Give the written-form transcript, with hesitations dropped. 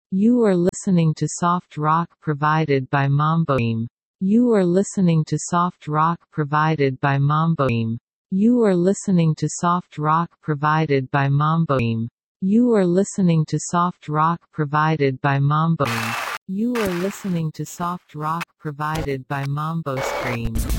You are listening to soft rock provided by Mamboim. You are listening to soft rock provided by Mamboim. You are listening to soft rock provided by Mamboim. You are listening to soft rock provided by Mamboim. You are listening to soft rock provided by Mambo Scream.